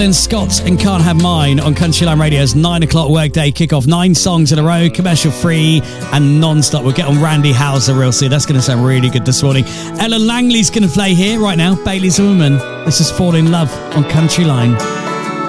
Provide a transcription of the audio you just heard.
Scott's and Can't Have Mine on Country Line Radio's 9 o'clock workday kickoff. 9 songs in a row, commercial free and non-stop. We'll get on Randy Houser real soon. That's going to sound really good this morning. Ellen Langley's going to play here right now. Bailey's a Woman. This is Fall in Love on Country Line.